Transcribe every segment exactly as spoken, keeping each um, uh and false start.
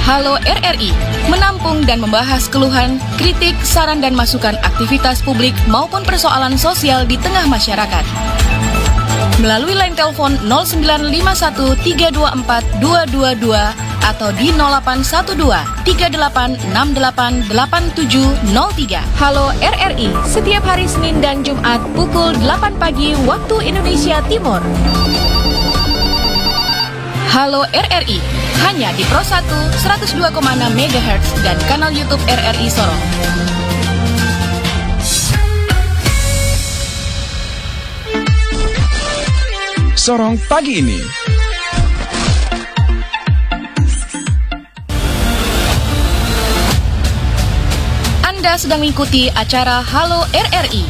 Halo R R I, menampung dan membahas keluhan, kritik, saran dan masukan aktivitas publik maupun persoalan sosial di tengah masyarakat. Melalui line telepon nol sembilan lima satu tiga dua empat dua dua dua atau di nol delapan satu dua tiga delapan enam delapan delapan tujuh nol tiga. Halo R R I, setiap hari Senin dan Jumat pukul delapan pagi waktu Indonesia Timur. Halo R R I, hanya di Pro satu seratus dua koma enam megahertz dan kanal YouTube R R I Sorong. Sorong pagi ini. Anda sedang mengikuti acara Halo R R I.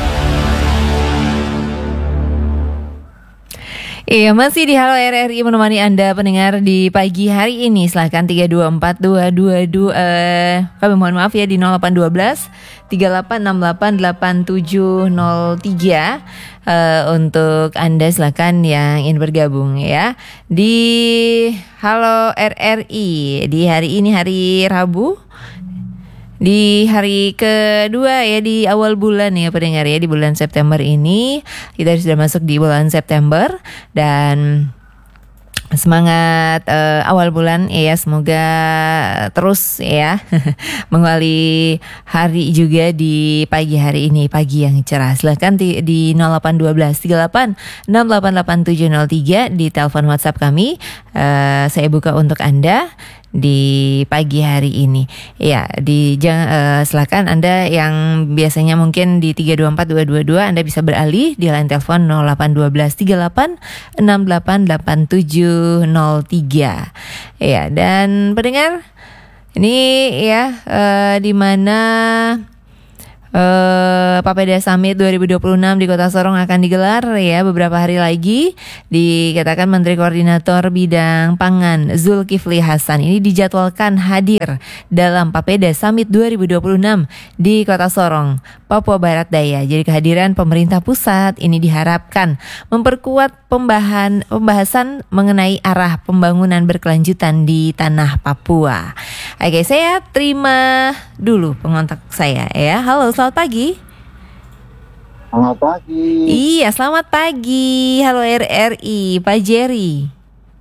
Iya, masih di Halo R R I menemani Anda pendengar di pagi hari ini. Silahkan tiga dua empat dua dua dua eh, kami mohon maaf ya di nol delapan satu dua tiga delapan enam delapan delapan tujuh nol tiga eh, untuk Anda silahkan yang ingin bergabung ya di Halo R R I di hari ini, hari Rabu, di hari kedua ya di awal bulan ya pendengar ya, di bulan September ini. Kita sudah masuk di bulan September dan semangat uh, awal bulan ya, semoga terus ya mengawali hari juga di pagi hari ini, pagi yang cerah. Silahkan di, di nol delapan satu dua tiga delapan enam delapan delapan tujuh nol tiga di telepon WhatsApp kami. Uh, saya buka untuk Anda di pagi hari ini. Ya, di uh, silakan Anda yang biasanya mungkin di tiga dua empat dua dua dua Anda bisa beralih di line telepon nol delapan satu dua tiga delapan enam delapan delapan tujuh nol tiga. Ya, dan pendengar ini ya uh, di mana Uh, Papeda Summit dua ribu dua puluh enam di Kota Sorong akan digelar ya beberapa hari lagi. Dikatakan Menteri Koordinator Bidang Pangan Zulkifli Hasan ini dijadwalkan hadir dalam Papeda Summit dua ribu dua puluh enam di Kota Sorong, Papua Barat Daya. Jadi kehadiran pemerintah pusat ini diharapkan memperkuat pembahasan pembahasan mengenai arah pembangunan berkelanjutan di tanah Papua. Oke, saya terima dulu pengontak saya ya. Halo, selamat pagi. Selamat pagi. Iya, selamat pagi. Halo R R I, Pak Jerry.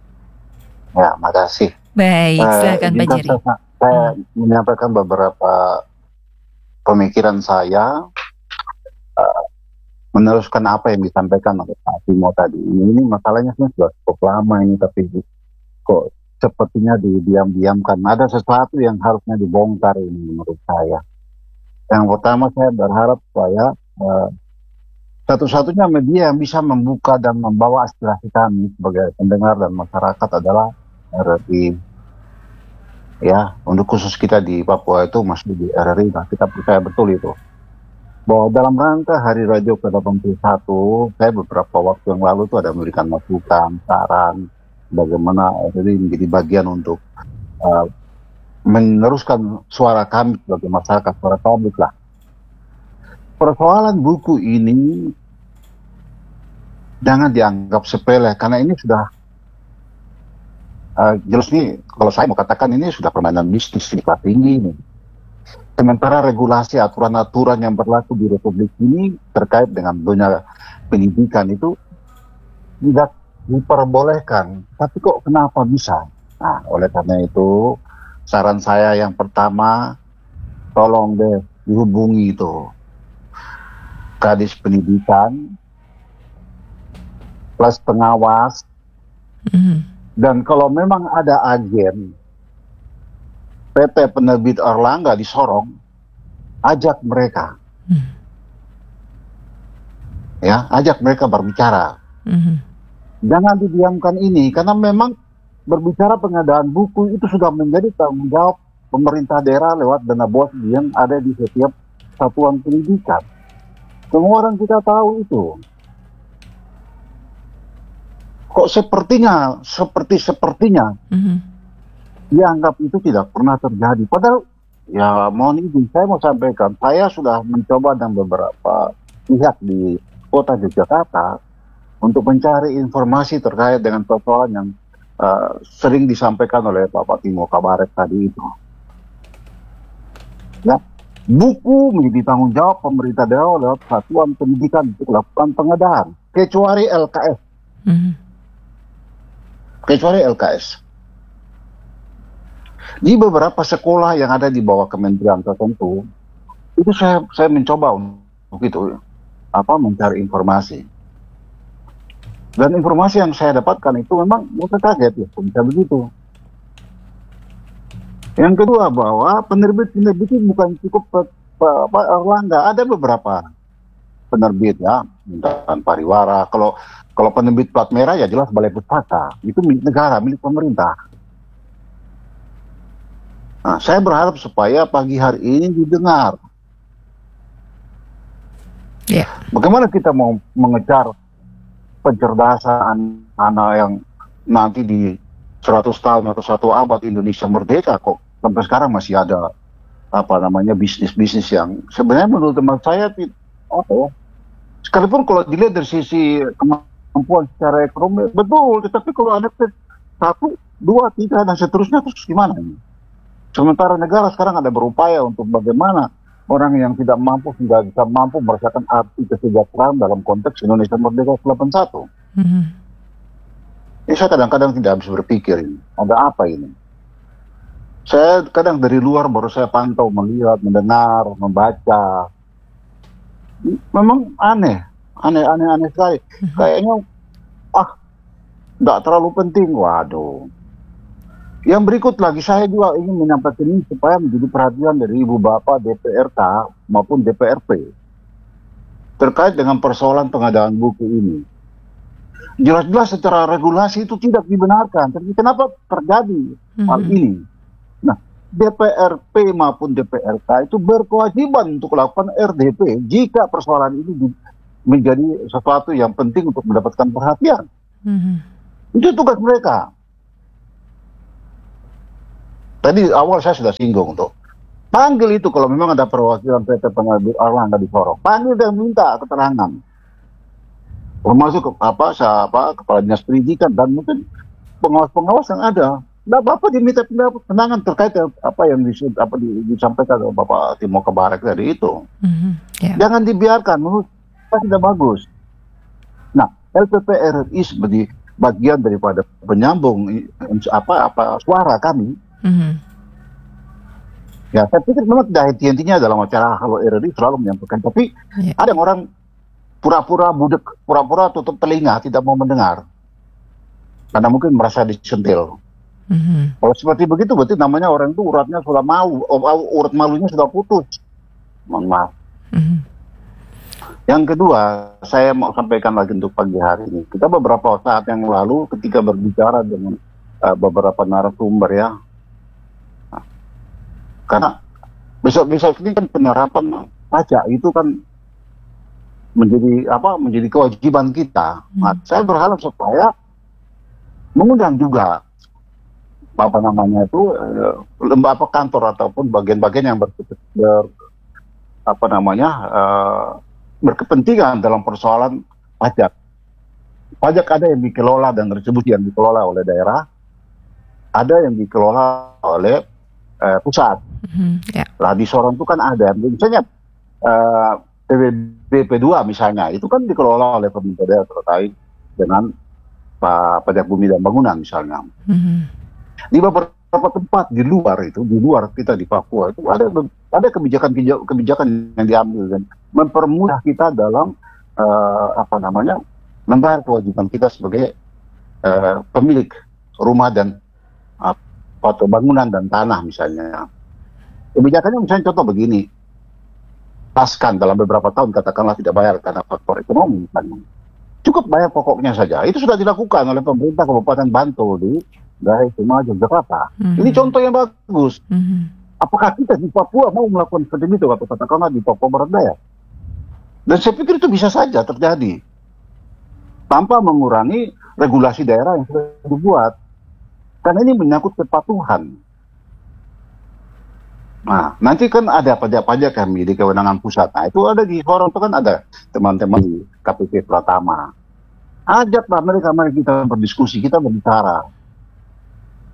Ya, makasih. Baik, silakan uh, Pak Jerry. Saya, saya hmm. menyampaikan beberapa pemikiran saya, uh, meneruskan apa yang disampaikan oleh Pak Timo tadi. Ini, ini masalahnya sudah cukup lama ini, tapi kok sepertinya didiam-diamkan. Ada sesuatu yang harusnya dibongkar ini menurut saya. Yang pertama, saya berharap supaya uh, satu-satunya media yang bisa membuka dan membawa aspirasi kami sebagai pendengar dan masyarakat adalah R R I. Ya, untuk khusus kita di Papua itu masih di R R I. Nah, kita percaya betul itu. Bahwa dalam rangka Hari Radio ke delapan puluh satu, saya beberapa waktu yang lalu itu ada memberikan masukan, saran, bagaimana R R I menjadi bagian untuk uh, meneruskan suara kami sebagai masyarakat, suara publik lah. Persoalan buku ini jangan dianggap sepele, karena ini sudah uh, jelas nih, kalau saya mau katakan ini sudah permainan bisnis di kelas tinggi ini. Sementara regulasi aturan-aturan yang berlaku di Republik ini terkait dengan dunia pendidikan itu tidak diperbolehkan. Tapi kok kenapa bisa? Nah, oleh karena itu saran saya yang pertama, tolong deh dihubungi itu Kadis Pendidikan plus pengawas, mm-hmm. dan kalau memang ada agen P T Penerbit Erlangga di Sorong, ajak mereka, mm. ya, ajak mereka berbicara. Mm-hmm. Jangan didiamkan ini, karena memang berbicara pengadaan buku itu sudah menjadi tanggung jawab pemerintah daerah lewat dana bos yang ada di setiap satuan pendidikan. Semua orang kita tahu itu. Kok sepertinya, seperti-sepertinya, mm-hmm. dianggap itu tidak pernah terjadi. Padahal, ya mohon izin, saya mau sampaikan, saya sudah mencoba dan beberapa pihak di kota Yogyakarta untuk mencari informasi terkait dengan persoalan yang uh, sering disampaikan oleh Bapak Timo Kabarek tadi itu. Ya, buku menjadi tanggung jawab pemerintah daerah lewat satuan pendidikan untuk melakukan pengadaan, kecuali L K S. Mm-hmm. Kecuali L K S. Di beberapa sekolah yang ada di bawah kementerian tertentu, itu saya saya mencoba untuk itu apa mencari informasi. Dan informasi yang saya dapatkan itu memang saya kaget ya, bisa begitu. Yang kedua bahwa penerbit-penerbit itu bukan cukup Pak Erlangga, ada beberapa penerbit ya, dan pariwara. Kalau kalau penerbit plat merah ya jelas Balai Pustaka, itu milik negara, milik pemerintah. Nah, saya berharap supaya pagi hari ini didengar. Yeah. Bagaimana kita mau mengejar pencerdasan anak yang nanti di seratus tahun atau satu abad Indonesia merdeka kok sampai sekarang masih ada apa namanya bisnis-bisnis yang sebenarnya menurut teman saya apa ya, sekalipun kalau dilihat dari sisi kemampuan secara ekonomi betul, tetapi kalau ada satu, dua, tiga dan seterusnya terus gimana ini? Sementara negara sekarang ada berupaya untuk bagaimana orang yang tidak mampu tidak bisa mampu merasakan arti kesejahteraan dalam konteks Indonesia Merdeka delapan puluh satu. Mm-hmm. Ini saya kadang-kadang tidak habis berpikir ini, ada apa ini? Saya kadang dari luar baru saya pantau, melihat, mendengar, membaca. Memang aneh, aneh, aneh, aneh sekali. Mm-hmm. Kayaknya, ah, tidak terlalu penting. Waduh. Yang berikut lagi saya juga ingin menyampaikan ini supaya menjadi perhatian dari Ibu Bapak D P R K maupun D P R P terkait dengan persoalan pengadaan buku ini. Jelas-jelas secara regulasi itu tidak dibenarkan. Tapi kenapa terjadi mm-hmm. hal ini? Nah, D P R P maupun D P R K itu berkewajiban untuk melakukan R D P jika persoalan ini menjadi sesuatu yang penting untuk mendapatkan perhatian. Mm-hmm. Itu tugas mereka. Tadi awal saya sudah singgung tuh. Panggil itu kalau memang ada perwakilan P T Penerbit Erlangga di Sorong. Panggil dan minta keterangan. Termasuk ke, apa, siapa, Kepala Dinas Pendidikan dan mungkin pengawas-pengawas yang ada. Tidak apa-apa diminta keterangan terkait apa yang dis, apa, disampaikan oleh Bapak Timo Kabarek tadi itu. Mm-hmm. Yeah. Jangan dibiarkan, menurut saya tidak bagus. Nah, L P P R I sebagai bagian daripada penyambung apa apa suara kami. Mm-hmm. Ya, saya pikir memang tidak henti-hentinya dalam acara Halo R R I selalu menyampaikan, tapi yeah. ada yang orang pura-pura budek, pura-pura tutup telinga, tidak mau mendengar, karena mungkin merasa disentil. Mm-hmm. Kalau seperti begitu, berarti namanya orang itu uratnya sudah malu, urat malunya sudah putus. Mohon maaf. Mm-hmm. Yang kedua, saya mau sampaikan lagi untuk pagi hari ini. Kita beberapa saat yang lalu ketika berbicara dengan uh, beberapa narasumber ya, karena besok-besok ini kan penerapan pajak itu kan menjadi apa menjadi kewajiban kita. Nah, hmm. saya berharap supaya mengundang juga apa namanya itu lembaga kantor ataupun bagian-bagian yang ber, ber apa namanya uh, berkepentingan dalam persoalan pajak. Pajak ada yang dikelola dan retribusi yang dikelola oleh daerah, ada yang dikelola oleh uh, pusat. Mm-hmm, yeah. Lah di Sorong itu kan ada, misalnya uh, P B P dua misalnya, itu kan dikelola oleh pemerintah daerah terkait dengan uh, pajak bumi dan bangunan misalnya. Mm-hmm. Di beberapa tempat di luar itu, di luar kita di Papua itu ada ada kebijakan kebijakan yang diambil dan mempermudah kita dalam uh, apa namanya membayar kewajiban kita sebagai uh, pemilik rumah dan uh, atau bangunan dan tanah misalnya. Kebijakannya misalnya contoh begini, paskan dalam beberapa tahun katakanlah tidak bayar karena faktor ekonomi misalnya. Cukup bayar pokoknya saja. Itu sudah dilakukan oleh pemerintah Kabupaten Bantul di daerah istimewa Yogyakarta. Mm-hmm. Ini contoh yang bagus. Mm-hmm. Apakah kita di Papua mau melakukan seperti itu atau katakanlah di Papua Barat Daya? Dan saya pikir itu bisa saja terjadi tanpa mengurangi regulasi daerah yang sudah dibuat. Karena ini menyangkut kepatuhan. Nah, nanti kan ada pajak-pajak yang di kewenangan pusat. Nah, itu ada di Sorong itu kan ada teman-teman di K P P Pratama. Ajaklah mereka, mari kita berdiskusi, kita berbicara.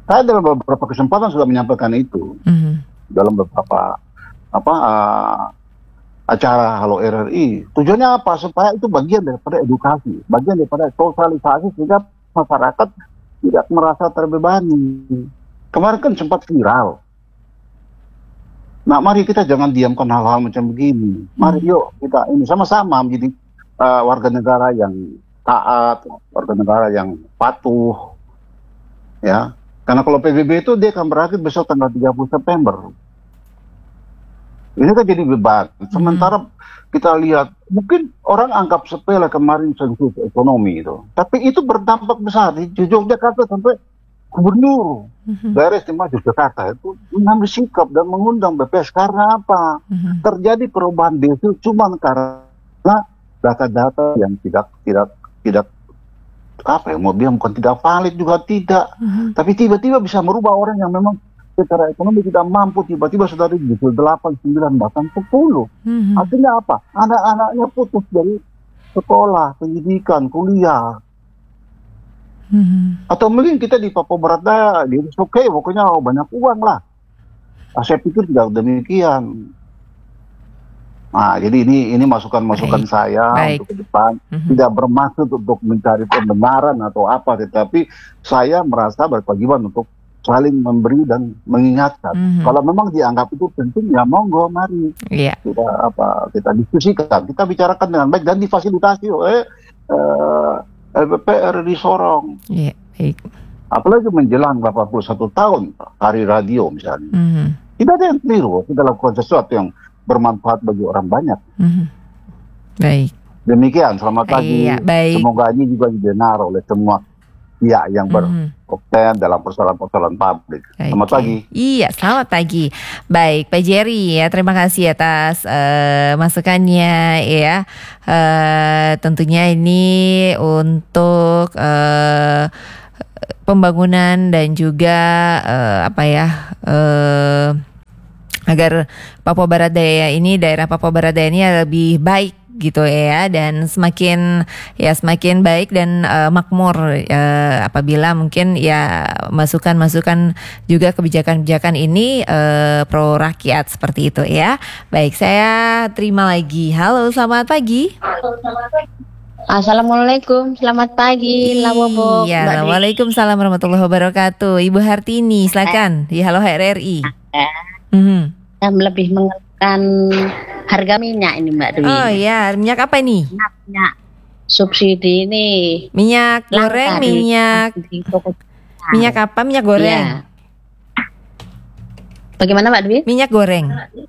Saya dalam beberapa kesempatan sudah menyampaikan itu Mhm. dalam beberapa apa uh, acara Halo R R I. Tujuannya apa? Supaya itu bagian daripada edukasi, bagian daripada sosialisasi sehingga masyarakat tidak merasa terbebani. Kemarin kan sempat viral. Nah, mari kita jangan diamkan hal-hal macam begini. Mari yuk kita ini sama-sama menjadi uh, warga negara yang taat, warga negara yang patuh, ya. Karena kalau P B B itu dia akan berakhir besok tanggal tiga puluh September. Ini kan jadi beban. Sementara kita lihat, mungkin orang anggap sepele kemarin sensus ekonomi itu, tapi itu berdampak besar di Yogyakarta sampai gubernur daerah istimewa Yogyakarta itu mengambil sikap dan mengundang B P S karena apa? Mhm. Terjadi perubahan desa cuma karena data-data yang tidak tidak tidak apa ya, mau bilang bukan tidak valid juga tidak, Mhm. tapi tiba-tiba bisa merubah orang yang memang secara ekonomi tidak mampu, tiba-tiba sudah di delapan, sembilan, bahkan sepuluh. Mhm. Artinya apa? Anak-anaknya putus dari sekolah, pendidikan, kuliah. Mhm. Atau mungkin kita di Papua Barat Daya, di oke, pokoknya oh, banyak uang lah. Nah, saya pikir tidak demikian. Nah, jadi ini ini masukan-masukan Baik. saya Baik. untuk ke depan. Mhm. Tidak bermaksud untuk mencari pembenaran atau apa, tetapi saya merasa berkewajiban untuk saling memberi dan mengingatkan. Mhm. Kalau memang dianggap itu penting, ya monggo, mari Iya. kita apa kita diskusikan, kita bicarakan dengan baik dan difasilitasi oleh eh, L B P R di Sorong. Iya, baik. Apalagi menjelang delapan puluh satu tahun Hari Radio misalnya. Mhm. Tidak ada yang keliru, kita lakukan sesuatu yang bermanfaat bagi orang banyak. Mhm. Baik. Demikian, selamat pagi. Iya, baik. Semoga ini juga didengar oleh semua pihak yang Mhm. berkompeten dalam persoalan-persoalan publik. Selamat Oke. pagi. Iya, selamat pagi. Baik, Pak Jerry ya, terima kasih atas eh, masukannya ya. Eh, tentunya ini untuk eh, pembangunan dan juga eh, apa ya? Eh, agar Papua Barat Daya ini, daerah Papua Barat Daya ini lebih baik gitu ya, dan semakin ya semakin baik dan eh, makmur eh, apabila mungkin ya masukan-masukan juga kebijakan-kebijakan ini eh, pro rakyat seperti itu ya. Baik, saya terima lagi. Halo, selamat pagi. Assalamualaikum, selamat pagi, Lawobo. Iya, waalaikumsalam warahmatullahi wabarakatuh. Ibu Hartini, silakan di Halo H R R I. Mhm. Yang lebih mengeluhkan harga minyak ini Mbak Dwi. Oh ya, minyak apa ini? Minyak subsidi ini. Minyak goreng, langka di- minyak di toko. minyak apa? Minyak goreng. Iya. Bagaimana Mbak Dwi? Minyak goreng.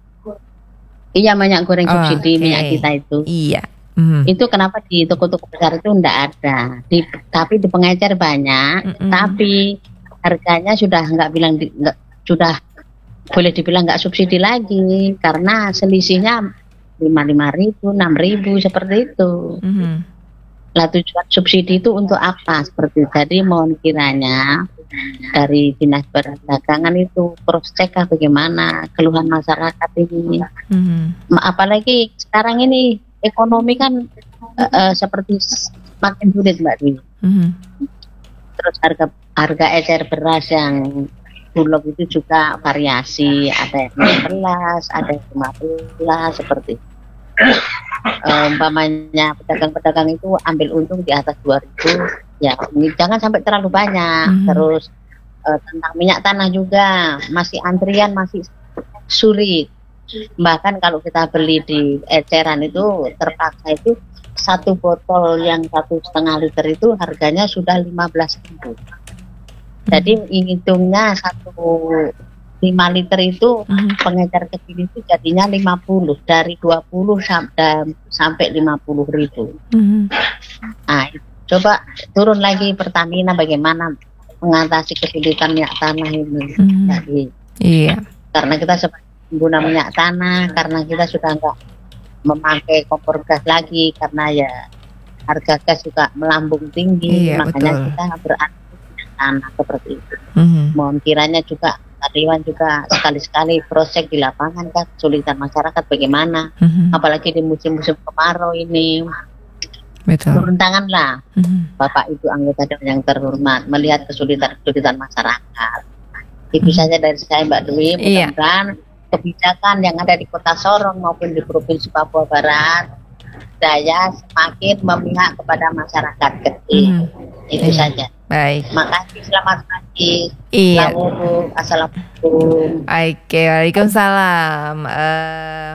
Iya, minyak goreng Oh, subsidi oke. minyak kita itu. Iya. Mhm. Itu kenapa di toko-toko besar itu enggak ada. Di, tapi di pengecer banyak, Mm-mm. tapi harganya sudah enggak bilang di, enggak, sudah boleh dibilang enggak subsidi lagi karena selisihnya lima lima ribu, enam ribu seperti itu. Mhm. Lah tujuan subsidi itu untuk apa? Seperti jadi mohon kiranya dari Dinas Perdagangan itu cross check lah bagaimana keluhan masyarakat ini. Mhm. Ma- Apalagi sekarang ini ekonomi kan eh, eh, seperti makin sulit Mbak Dwi. Mhm. Terus harga harga ecer beras yang bulog itu juga variasi, ada yang enam belas, ada yang lima belas seperti itu. Eh, umpamanya pedagang-pedagang itu ambil untung di atas dua ribu, ya ini jangan sampai terlalu banyak. Mhm. Terus eh, tentang minyak tanah juga masih antrian, masih sulit. Bahkan kalau kita beli di eceran itu terpaksa itu satu botol yang satu setengah liter itu harganya sudah lima belas ribu. Jadi hitungnya satu lima liter itu Mhm. pengecer kecil itu jadinya lima puluh, dari dua puluh sampai sampai lima puluh ribu. Mhm. Nah, coba turun lagi Pertamina bagaimana mengatasi kesulitan minyak tanah ini. Mhm. Jadi Iya. karena kita sebagai pengguna minyak tanah, karena kita sudah enggak memakai kompor gas lagi karena ya harga gas juga melambung tinggi, Iya, makanya betul. kita beralih ke minyak tanah seperti itu. Mhm. Mohon kiranya juga Dewan juga sekali-sekali proses di lapangan kan kesulitan masyarakat bagaimana, Mhm. apalagi di musim-musim kemarau ini Betul. turun tangan lah, Mhm. Bapak Ibu anggota dewan yang terhormat, melihat kesulitan-kesulitan masyarakat. Itu saja dari saya, Mbak Dwi. Iya. Mudah-mudahan kebijakan yang ada di Kota Sorong maupun di Provinsi Papua Barat Daya semakin memihak kepada masyarakat kecil. Mhm. Itu Iya. saja. Baik. Makasih, selamat pagi. Iya. Assalamualaikum. Assalamualaikum. Oke, waalaikumsalam. Eh,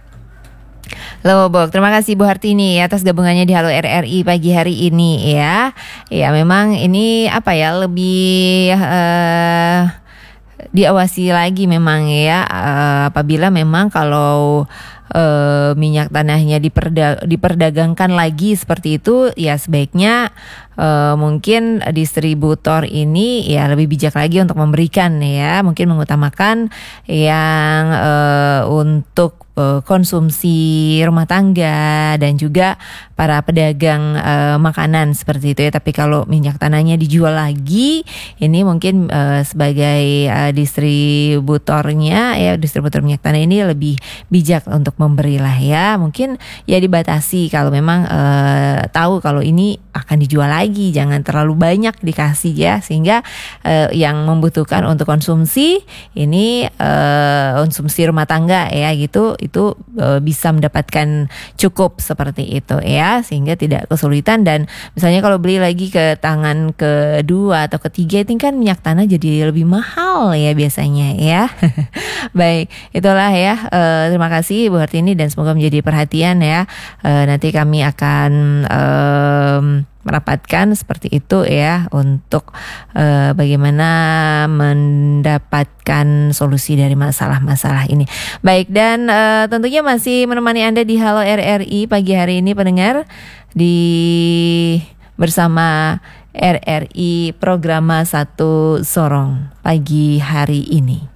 Lowobok, terima kasih Bu Hartini atas gabungannya di Halo R R I pagi hari ini ya. Ya memang ini apa ya lebih eh, diawasi lagi memang ya eh, apabila memang kalau eh, minyak tanahnya diperda- diperdagangkan lagi seperti itu ya sebaiknya eh, mungkin distributor ini ya lebih bijak lagi untuk memberikan ya, mungkin mengutamakan yang eh, untuk eh, konsumsi rumah tangga dan juga para pedagang eh, makanan seperti itu ya. Tapi kalau minyak tanahnya dijual lagi, ini mungkin eh, sebagai eh, distributornya ya, distributor minyak tanah ini lebih bijak untuk memberilah ya. Mungkin ya dibatasi kalau memang eh, tahu kalau ini akan dijual lagi, jangan terlalu banyak dikasih ya, sehingga eh, yang membutuhkan untuk konsumsi ini eh, konsumsi rumah tangga ya gitu, itu eh, bisa mendapatkan cukup seperti itu ya, sehingga tidak kesulitan. Dan misalnya kalau beli lagi ke tangan kedua atau ketiga itu kan minyak tanah jadi lebih mahal ya biasanya ya. Baik, itulah ya. Eh, terima kasih Bu Hartini dan semoga menjadi perhatian ya. Eh, nanti kami akan em, merapatkan seperti itu ya untuk eh, bagaimana mendapatkan solusi dari masalah-masalah ini. Baik, dan eh, tentunya masih menemani Anda di Halo R R I pagi hari ini pendengar di bersama R R I Programa satu Sorong pagi hari ini.